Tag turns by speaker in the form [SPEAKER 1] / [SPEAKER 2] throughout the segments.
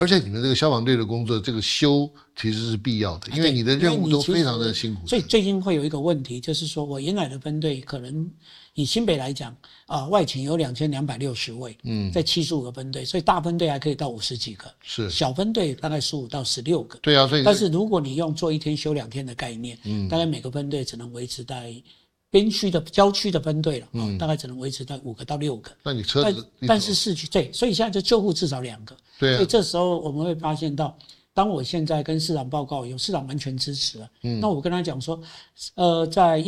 [SPEAKER 1] 而且你们这个消防队的工作，这个休其实是必要的，因为你的任务都非常的辛苦。
[SPEAKER 2] 所以最近会有一个问题，就是说我原来的分队可能以新北来讲外勤有2260位，在75个分队，所以大分队还可以到50几个，
[SPEAKER 1] 是
[SPEAKER 2] 小分队大概15到16个。
[SPEAKER 1] 对啊，所以
[SPEAKER 2] 但是如果你用做1天休2天的概念，大概每个分队只能维持在边区的郊区的分队了，大概只能维持在5个到6个。
[SPEAKER 1] 那你车子，
[SPEAKER 2] 但是市区对，所以现在就救护至少2个。
[SPEAKER 1] 对啊，
[SPEAKER 2] 所以这时候我们会发现到，当我现在跟市长报告，有市长完全支持了。那我跟他讲说，在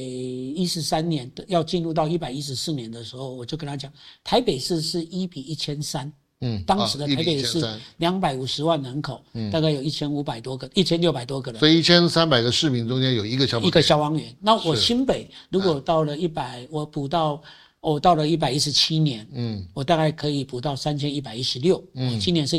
[SPEAKER 2] 113年要进入到114年的时候，我就跟他讲，台北市是1比1300。当时的台北市250万人口，大概有1500多个、1600多个人，
[SPEAKER 1] 所以1300个市民中间有一个消防员。
[SPEAKER 2] 那我新北如果到了我补到到了117年，我大概可以补到3116，今年是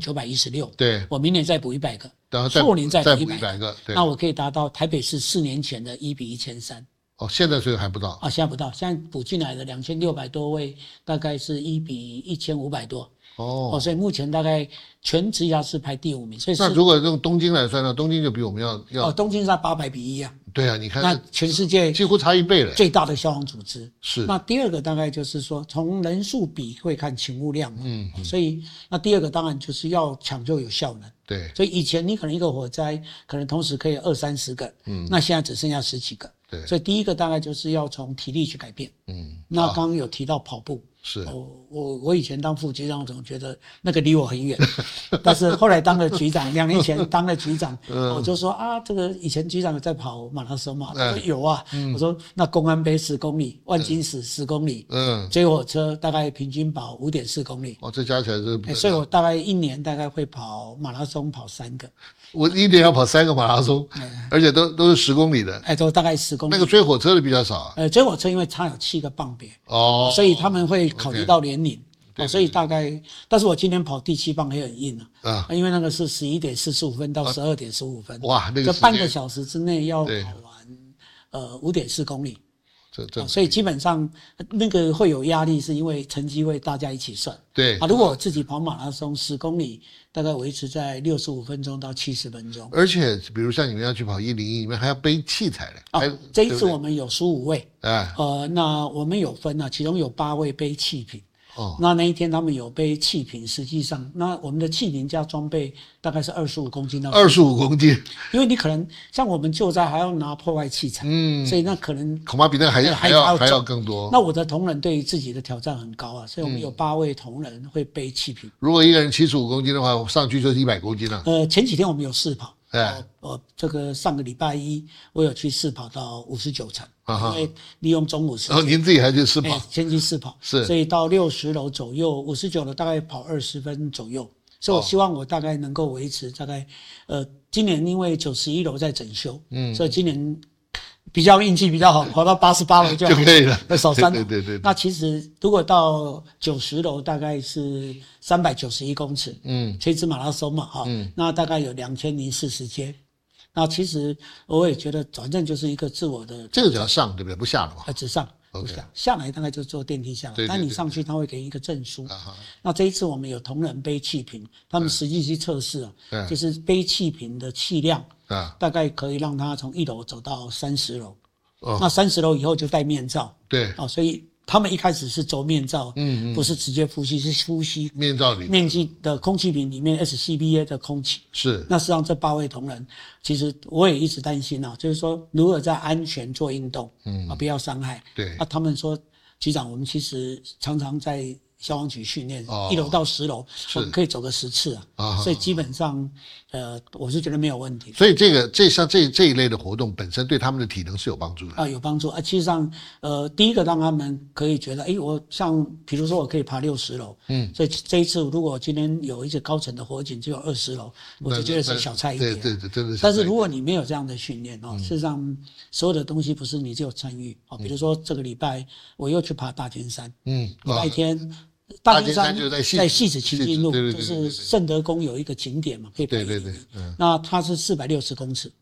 [SPEAKER 2] 2916，对，我明年再补100个，然后后年再补100个，那我可以达到台北市4年前的1比1300。
[SPEAKER 1] 现在所以还不到
[SPEAKER 2] 现在不到，现在补进来的2600多位，大概是1比1500多。所以目前大概全直辖市排第5名。所以
[SPEAKER 1] 那如果用东京来算呢？东京就比我们要
[SPEAKER 2] 东京是800比1啊。
[SPEAKER 1] 对啊，你看
[SPEAKER 2] 那全世界
[SPEAKER 1] 几乎差1倍了，
[SPEAKER 2] 最大的消防组织
[SPEAKER 1] 是。
[SPEAKER 2] 那第二个大概就是说，从人数比会看勤务量嘛，所以那第二个当然就是要抢救有效能。
[SPEAKER 1] 对，
[SPEAKER 2] 所以以前你可能一个火灾可能同时可以20-30个，那现在只剩下10几个。对，所以第一个大概就是要从体力去改变。那刚刚有提到跑步。
[SPEAKER 1] 是
[SPEAKER 2] 我以前当副局长，总觉得那个离我很远，但是后来当了局长，2年前当了局长，我就说这个以前局长有在跑马拉松嘛？他说有啊。我说那公安杯10公里，万金石10公里，追火车大概平均跑5.4公里。
[SPEAKER 1] 这加起来是
[SPEAKER 2] 所以我大概1年大概会跑马拉松跑3个。
[SPEAKER 1] 我1年要跑3个马拉松，而且都是10公里的。
[SPEAKER 2] 都大概10公里。
[SPEAKER 1] 那个追火车的比较少
[SPEAKER 2] 追火车因为它有7个棒别，所以他们会考虑到年龄。所以大概，但是我今天跑第7棒也很硬因为那个是11:45分到12:15分，
[SPEAKER 1] 哇，那个
[SPEAKER 2] 就半个小时之内要跑完5.4公里。所以基本上那个会有压力，是因为成绩会大家一起算。
[SPEAKER 1] 对
[SPEAKER 2] 如果我自己跑马拉松10公里，大概维持在65分钟到70分钟。
[SPEAKER 1] 而且比如像你们要去跑101，你们还要背器材嘞。
[SPEAKER 2] 这一次我们有15位，那我们有分其中有8位背气瓶。那一天他们有背气瓶，实际上那我们的气瓶加装备大概是25公斤到
[SPEAKER 1] 25公斤，
[SPEAKER 2] 因为你可能像我们救灾还要拿破坏器材，所以那可能
[SPEAKER 1] 恐怕比那还要更多。
[SPEAKER 2] 那我的同仁对于自己的挑战很高所以我们有8位同仁会背气瓶。
[SPEAKER 1] 如果一个人75公斤的话，上去就是100公斤了。
[SPEAKER 2] 前几天我们有试跑。这个上个礼拜一我有去试跑到59层，因为利用中午时间。
[SPEAKER 1] 您自己还去试跑？
[SPEAKER 2] 先去试跑，
[SPEAKER 1] 是，
[SPEAKER 2] 所以到60楼左右，59楼大概跑20分左右，所以我希望我大概能够维持大概，今年因为91楼在整修，所以今年比较运气比较好，跑到88楼就
[SPEAKER 1] 可以了，
[SPEAKER 2] 少3楼。
[SPEAKER 1] 对。
[SPEAKER 2] 那其实如果到90楼，大概是391公尺，垂直马拉松嘛，那大概有2040阶。那其实我也觉得，反正就是一个自我的。
[SPEAKER 1] 这个只要上，对不对？不下了嘛？
[SPEAKER 2] 只上。下来大概就坐电梯下来，但你上去他会给一个证书。那这一次我们有同仁背气瓶，他们实际去测试就是背气瓶的气量大概可以让他从1楼走到30楼。那30楼以后就戴面罩。
[SPEAKER 1] 对。
[SPEAKER 2] 所以他们一开始是走面罩，不是直接呼吸，是呼吸
[SPEAKER 1] 面罩里
[SPEAKER 2] 面积的空气瓶里面 SCBA 的空气。
[SPEAKER 1] 是。
[SPEAKER 2] 那实际上这8位同仁，其实我也一直担心就是说如何在安全做运动，不要伤害。
[SPEAKER 1] 对。
[SPEAKER 2] 他们说，局长，我们其实常常在消防局训练，1楼到10楼，我们可以走个10次所以基本上，我是觉得没有问题。
[SPEAKER 1] 所以像这一类的活动本身对他们的体能是有帮助的
[SPEAKER 2] 有帮助其实上，第一个让他们可以觉得，我像比如说我可以爬60楼，所以这一次如果今天有一些高层的火警只有20楼，我就觉得是小菜一碟。
[SPEAKER 1] 对，真的是。
[SPEAKER 2] 但是如果你没有这样的训练事实上所有的东西不是你只有参与比如说这个礼拜我又去爬大尖山，礼拜天。大尖山就在汐止清境路，就是圣德宫有一个景点嘛，可以爬。对。那它是460公尺，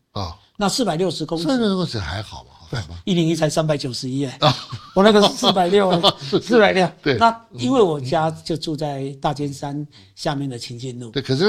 [SPEAKER 1] 啊，
[SPEAKER 2] 那460公尺
[SPEAKER 1] 460公尺还好嘛，还好吧。
[SPEAKER 2] 101才391哎，我那个是460，460。
[SPEAKER 1] 对
[SPEAKER 2] 那因为我家就住在大尖山下面的清境路。
[SPEAKER 1] 对，可是